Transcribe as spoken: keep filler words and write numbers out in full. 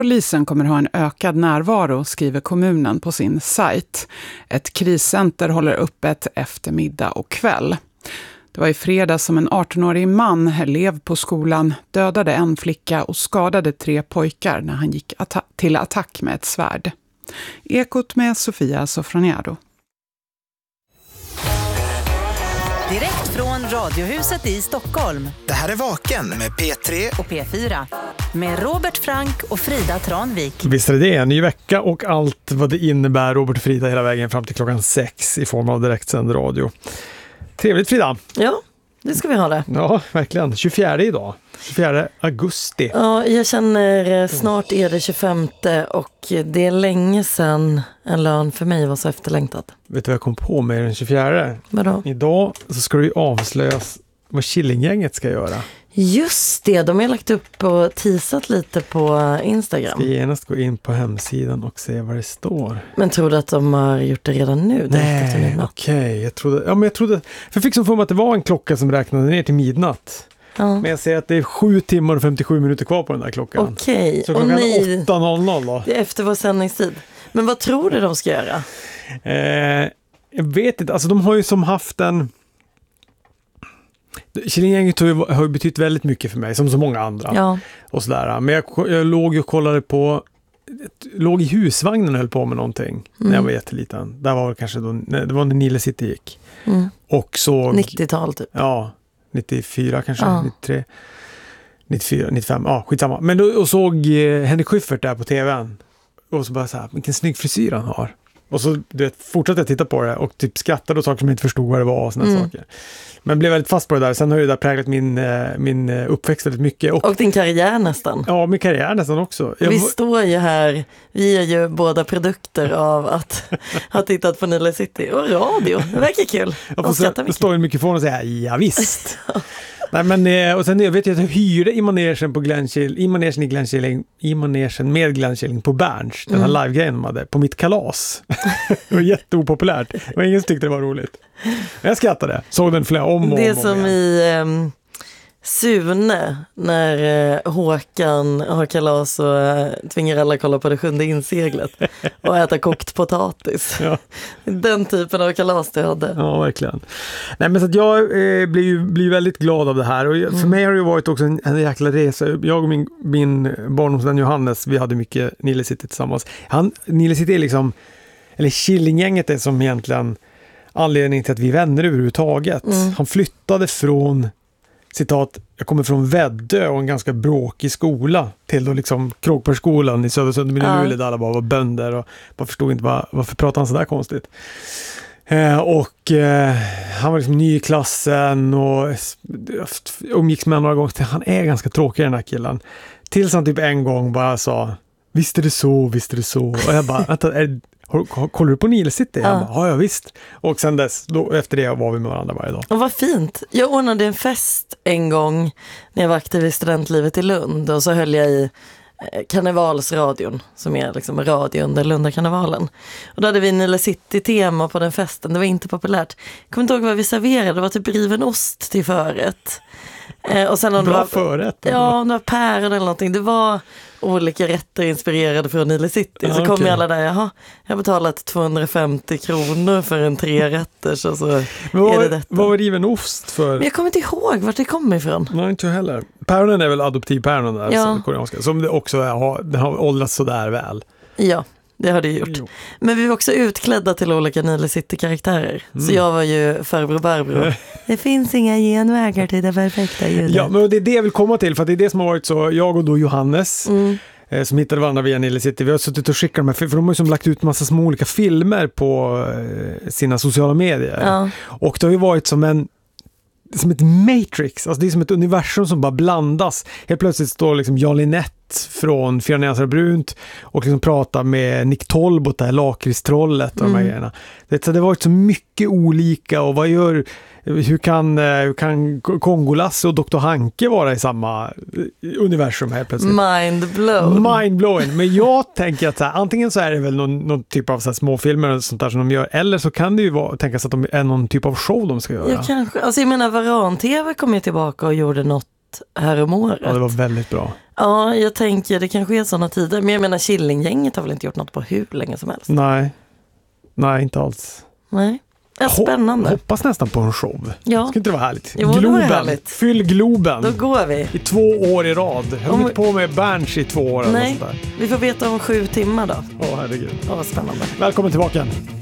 Polisen kommer ha en ökad närvaro, skriver kommunen på sin sajt. Ett kriscenter håller öppet eftermiddag och kväll. Det var i fredag som en arton-årig man, elev på skolan, dödade en flicka och skadade tre pojkar när han gick atta- till attack med ett svärd. Ekot med Sofia Sofroniado. Direkt från Radiohuset i Stockholm. Det här är Vaken med P tre och P fyra. Med Robert Frank och Frida Tranvik. Visst är det en ny vecka och allt vad det innebär, Robert och Frida, hela vägen fram till klockan sex i form av direktsänd radio. Trevligt, Frida. Ja, det ska vi ha det. Ja, verkligen. tjugofjärde idag. tjugofjärde augusti. Ja, jag känner snart är det tjugofemte och det är länge sedan en lön för mig var så efterlängtad. Vet du vad jag kom på med den tjugofjärde? Vadå? Idag så ska det ju avslöjas vad Killinggänget ska göra. Just det, de har lagt upp och teasat lite på Instagram. Ska genast gå in på hemsidan och se vad det står. Men tror du att de har gjort det redan nu? Nej, okej. Okay. Jag trodde, ja, men jag trodde, för jag fick som för mig att det var en klocka som räknade ner till midnatt. Ja. Men jag ser att det är sju timmar och femtiosju minuter kvar på den där klockan. Okej. Okay. Så klockan är åtta noll noll då. Det är efter vår sändningstid. Men vad tror du de ska göra? Eh, jag vet inte. Alltså de har ju som haft en... Killinggänget har ju, har ju betytt väldigt mycket för mig, som så många andra. Ja. Och sådär. Men jag, jag låg och kollade på... låg i husvagnen och höll på med någonting mm. när jag var jätteliten. Där var det kanske då... Det var när Nile City gick. Mm. Och så... nittiotal typ. Ja, nittiofyra kanske. Ja. nittiotre, nittiofyra, nittiofem. Ja, skitsamma. Men då och såg eh, Henrik Schyffert där på tvn. Och så bara så här, vilken snygg frisyr han har. Och så du vet, fortsatte jag titta på det och typ skrattade och saker som jag inte förstod vad det var och såna mm. saker. Men blev väldigt fast på det där. Sen har ju det där präglat min, min uppväxt väldigt mycket. Och, och din karriär nästan. Ja, min karriär nästan också. Jag... Vi står ju här, vi är ju båda produkter av att ha tittat på Nile City och radio. Det verkar kul. Jag får stå, stå i en mikrofon och säga, ja visst. Nej, men, och sen jag vet jag att jag hyrde i manegen på Glenskill, i manegen i Glenskilling, i manegen med Glenskilling på Berns, den här mm. live-grejen de hade, på mitt kalas. Det var jätteopopulärt. Det var ingen som tyckte det var roligt. Men jag skrattade. Såg den flera om och Det är om och som igen. i um, Sune, när uh, Håkan har kalas och uh, tvingar alla kolla på det sjunde inseglet och äta kokt potatis. Ja. Den typen av kalas det hade. Ja, verkligen. Nej, men så att jag eh, blir ju blir väldigt glad av det här. Och jag, för mm. mig har det ju varit också en, en jäkla resa. Jag och min, min barndomsvän Johannes, vi hade mycket Nile City tillsammans. Han, Nile City är liksom, eller Killinggänget är som egentligen anledning till att vi är vänner överhuvudtaget. Mm. Han flyttade från, citat, jag kommer från Väddö och en ganska bråkig skola till då liksom Kråkbergsskolan i Södersund ja. Luleå där alla bara var bönder och bara förstod inte var, varför pratade han så där konstigt. Eh, och eh, han var liksom ny i klassen och umgicks med några gånger. Han är ganska tråkig den här killen. Tills han typ en gång bara sa, visst är det så, visst är det så. Och jag bara, vänta, är Har, kollar du på Nile City? Ja. Jag bara, ja, visst. Och sen dess, då, efter det var vi med varandra varje dag. Och vad fint. Jag ordnade en fest en gång när jag var aktiv i studentlivet i Lund. Och så höll jag i Karnevalsradion, som är liksom radio under Lundakarnevalen. Och då hade vi Nile City-tema på den festen. Det var inte populärt. Jag kommer inte ihåg vad vi serverade. Det var typ riven ost till förrätt. Eh, och sen om Bra det var, förrätt. Ja, om det var päron eller någonting. Det var olika rätter inspirerade från Nile City. Så ah, kom okay. alla där, jaha, jag har betalat tvåhundrafemtio kronor för en tre rätter. Så, så vad, är det detta. Vad var riven ost för? Men jag kommer inte ihåg vart det kommer ifrån. Nej, inte heller. Päronen är väl adoptivpäronen där, ja. som, koreanska, som det också har, den har åldrats så där väl. Ja, det har det gjort. Jo. Men vi var också utklädda till olika Nile City-karaktärer. Mm. Så jag var ju farbror Barbro. Det finns inga genvägar till det perfekta ljudet. Ja, men det är det jag vill komma till. För att det är det som har varit så. Jag och då Johannes, mm. eh, som hittade varandra via Nile City. Vi har suttit och skickat de här, för de har ju som lagt ut massa små olika filmer på eh, sina sociala medier. Ja. Och det har ju varit som en som ett Matrix, alltså det är som ett universum som bara blandas. Helt plötsligt står liksom Jan Linett från Fyra nyanser brunt och liksom pratar med Nick Tolbot, det här lakritstrollet och mm. de här grejerna. Det, det har varit så mycket olika, och vad gör hur kan, hur kan Kongolasse och doktor Hanke vara i samma universum här plötsligt? Mind blown. Mind blowing. Men jag tänker att så här, antingen så är det väl någon, någon typ av så här småfilmer och sånt där som de gör, eller så kan det ju vara, tänkas att de är någon typ av show de ska göra. Ja, kanske. Alltså jag menar, Varan-T V kom ju tillbaka och gjorde något ett här om året. Ja, det var väldigt bra. Ja, jag tänker det kanske är sådana tider. Men jag menar, Killinggänget har väl inte gjort något på hur länge som helst? Nej, nej inte alls. Nej, ja, spännande. Ho- hoppas nästan på en show. Ja. Ska inte det vara härligt? Jo, det var Globen, härligt. fyll Globen. Då går vi. I två år i rad. Jag har Om- inte på med Berns i två år. eller Nej, sånt där. vi får veta om sju timmar då. Åh, herregud. Åh, vad spännande. Välkommen tillbaka.